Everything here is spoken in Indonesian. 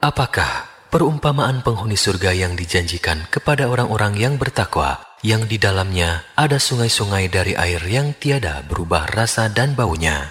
Apakah perumpamaan penghuni surga yang dijanjikan kepada orang-orang yang bertakwa, yang di dalamnya ada sungai-sungai dari air yang tiada berubah rasa dan baunya?